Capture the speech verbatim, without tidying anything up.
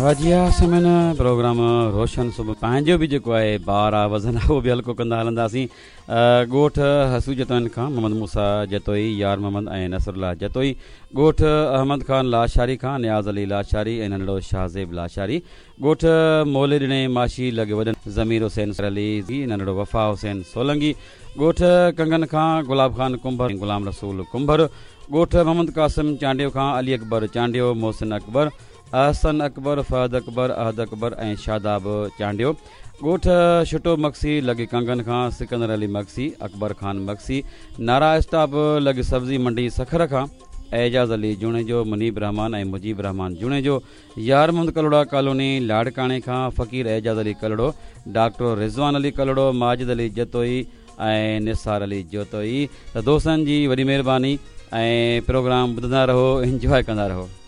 वाजिया समेन programme रोशन सुबुह पंहिंजो बि जेको आहे ॿार आहे वज़न आहे उहो बि हल्को कंदा हलंदासीं। ॻोठ हसू जतोइन खां मोहम्मद मूसा जतोई, यार मोहम्मद ऐं नसरुल्ला जतोई, ॻोठ अहमद खान लाशारी खां नियाज़ अली लाशारी ऐं नंढड़ो शाहज़ेब लाशारी, ॻोठ मोले ॾिणे माशी लॻे वॾनि ज़मीर हुसैन अली, नंढड़ो वफ़ा हुसैन सोलंगी, ॻोठ कंगन खां गुलाब खान कुंभर, गुलाम रसूल कुंभर, ॻोठ मोहम्मद कासिम चांडियो खां अली अकबर चांडियो, मोहसिन अकबर, अहसन अकबर, फहद अकबर, अहद अकबर ऐं शादाब चांडियो, ॻोठ शुटो मक्सी लॻे कंगन खां सिकंदर अली मक्सी, अकबर खान मक्सी, नारा स्टाप लॻे सब्ज़ी मंडी सखर खां एजाज़ अली जूणे जो, मुनीब रहमान ऐं मुजीब रहमान जूणे जो, यार मोहम्मद कलड़ा कॉलोनी लाड़काणे खां फ़क़ीर एजाज़ अली कलड़ो, डॉक्टर रिज़वान अली कलड़ो, माजिद अली जतोई ऐं निसार अली जोतोई। त दोस्तनि जी वॾी महिरबानी ऐं प्रोग्राम ॿुधंदा रहो, इंजॉय कंदा रहो।